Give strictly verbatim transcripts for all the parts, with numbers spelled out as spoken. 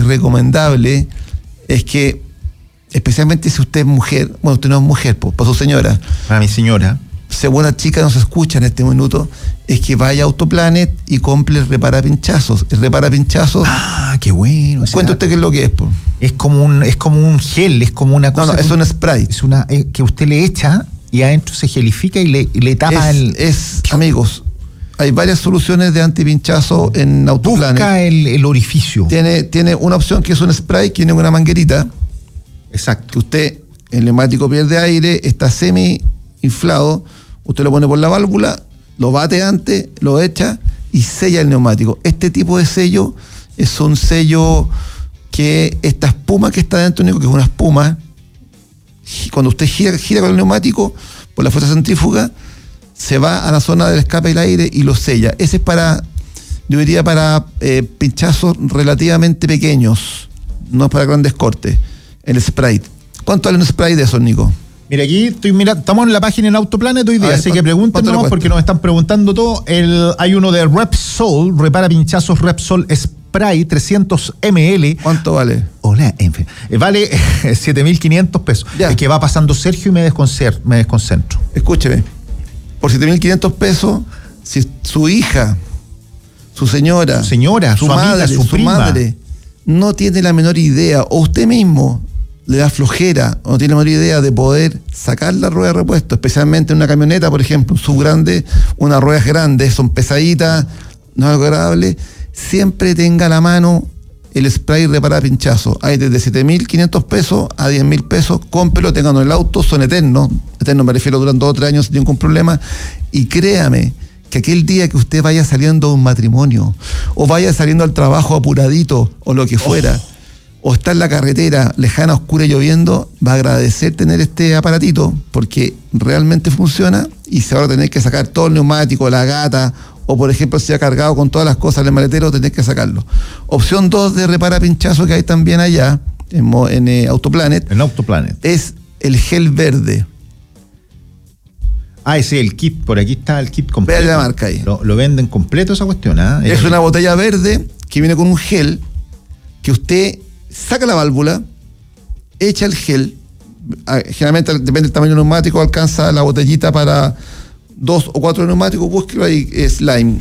recomendable es que, especialmente si usted es mujer, bueno, usted no es mujer, pues, para su señora. Para mi señora. Si alguna chica nos escucha en este minuto, es que vaya a Autoplanet y compre el repara pinchazos. El repara pinchazos. Ah, qué bueno. Cuente usted qué es lo que es, pues. Es como un, es como un gel, es como una cosa. No, no, es un spray. Es una eh, que usted le echa y adentro se gelifica y le, y le tapa es, el. Es, amigos, hay varias soluciones de antipinchazo en Autoplanet. Busca el, el orificio. Tiene, tiene una opción que es un spray, que tiene una manguerita. Exacto. Que usted, el neumático pierde aire, está semi inflado, usted lo pone por la válvula, lo bate antes, lo echa y sella el neumático. Este tipo de sello es un sello que esta espuma que está dentro, único que es una espuma, cuando usted gira, gira con el neumático por la fuerza centrífuga, se va a la zona del escape del aire y lo sella. Ese es para, yo diría, para eh, pinchazos relativamente pequeños, no es para grandes cortes, el spray. ¿Cuánto vale un spray de esos, Nico? Mira, aquí estoy mirando, estamos en la página en Autoplanet hoy día, ver, así que pregúntenos porque nos están preguntando todo. El, hay uno de Repsol, repara pinchazos Repsol Spray trescientos mililitros. ¿Cuánto vale? Hola, en fin. Vale siete mil quinientos pesos. Ya. Es que va pasando Sergio y me, desconcer, me desconcentro. Escúcheme, por siete mil quinientos pesos, si su hija, su señora, su, señora, su, su madre, amiga, su, su prima, madre, no tiene la menor idea, o usted mismo le da flojera o no tiene la menor idea de poder sacar la rueda de repuesto, especialmente en una camioneta, por ejemplo, un sub grande, unas ruedas grandes, son pesaditas, no es agradable, siempre tenga a la mano el spray repara pinchazo. Hay desde siete mil quinientos pesos a diez mil pesos, cómprelo, ténganlo en el auto, son eternos, eternos me refiero, duran dos o tres años sin ningún problema, y créame que aquel día que usted vaya saliendo de un matrimonio, o vaya saliendo al trabajo apuradito, o lo que fuera, oh. o está en la carretera lejana, oscura, lloviendo, va a agradecer tener este aparatito porque realmente funciona y se va a tener que sacar todo el neumático, la gata, o por ejemplo si ha cargado con todas las cosas en el maletero, tenés que sacarlo. Opción dos de repara pinchazo que hay también allá en, en eh, Autoplanet, en Autoplanet es el gel verde. Ah, ese es el kit, por aquí está el kit completo. Vea la marca ahí. Lo, lo venden completo esa cuestión, ¿ah? ¿eh? Es una botella verde que viene con un gel que usted saca la válvula, echa el gel, generalmente depende del tamaño del neumático, alcanza la botellita para dos o cuatro neumáticos, búsquelo ahí, slime.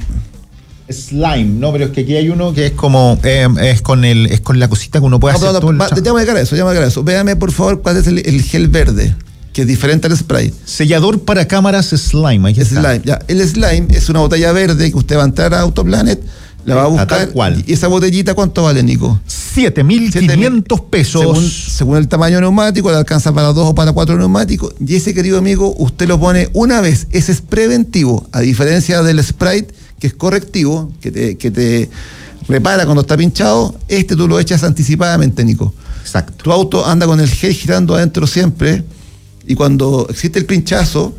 Slime, no, pero es que aquí hay uno que es como, eh, es con el, es con la cosita que uno puede no, hacer. No, no, todo el... Llama de cara eso, llama de cara eso. Véame por favor cuál es el, el gel verde, que es diferente al spray. Sellador para cámaras slime, ahí está. Slime, ya. El slime es una botella verde que usted va a entrar a Autoplanet, la va a buscar. Tal cual. ¿Y esa botellita cuánto vale, Nico? siete mil quinientos pesos. Según, según el tamaño neumático, le alcanza para dos o para cuatro neumáticos. Y ese, querido amigo, usted lo pone una vez. Ese es preventivo, a diferencia del Sprite, que es correctivo, que te, que te repara cuando está pinchado. Este tú lo echas anticipadamente, Nico. Exacto. Tu auto anda con el gel girando adentro siempre, y cuando existe el pinchazo,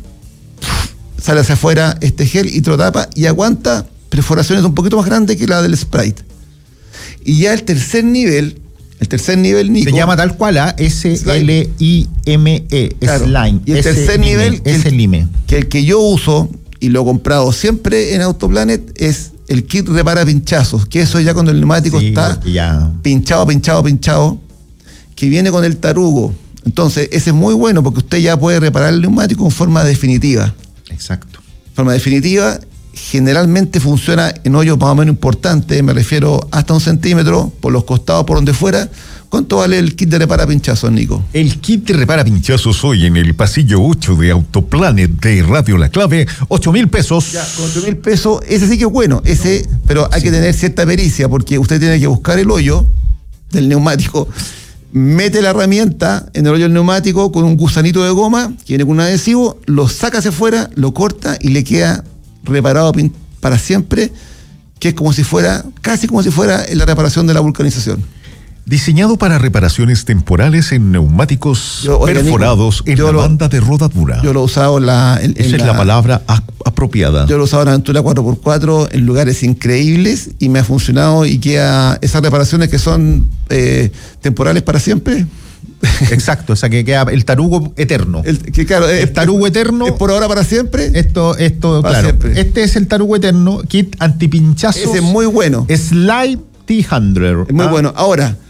sale hacia afuera este gel y te lo tapa y aguanta perforaciones un poquito más grandes que la del Sprite. Y ya el tercer nivel, el tercer nivel, Nico, se llama tal cual, ¿ah? S L I M E, claro. Slime. Y el tercer nivel, que el, lime. que el que yo uso y lo he comprado siempre en Autoplanet, es el kit repara pinchazos, que eso ya cuando el neumático sí, está ya... pinchado, pinchado, pinchado, que viene con el tarugo. Entonces, ese es muy bueno porque usted ya puede reparar el neumático en forma definitiva. Exacto. Forma definitiva, generalmente funciona en hoyos más o menos importantes, me refiero hasta un centímetro, por los costados, por donde fuera. ¿Cuánto vale el kit de repara pinchazos, Nico? El kit de repara pinchazos hoy en el pasillo ocho de Autoplanet de Radio La Clave, ocho mil pesos. Ya, con ocho mil pesos, ese sí que es bueno, ese, no. pero hay sí. que tener cierta pericia, porque usted tiene que buscar el hoyo del neumático, mete la herramienta en el hoyo del neumático con un gusanito de goma, que viene con un adhesivo, lo saca hacia afuera, lo corta y le queda reparado para siempre, que es como si fuera, casi como si fuera la reparación de la vulcanización. Diseñado para reparaciones temporales en neumáticos yo, oiga, perforados Nico, en la lo, banda de rodadura. Yo lo he usado en la... En, Esa en es la, la palabra a, apropiada. Yo lo he usado en la Aventura cuatro por cuatro en lugares increíbles y me ha funcionado y queda esas reparaciones que son eh, temporales para siempre. Exacto, o sea que queda el tarugo eterno. El, que, claro, el es, tarugo eterno. Es por ahora para siempre. Esto, esto, para claro. Siempre. Este es el tarugo eterno, kit antipinchazos. Ese es muy bueno. Slime T cien. Es muy ¿ah? bueno. Ahora,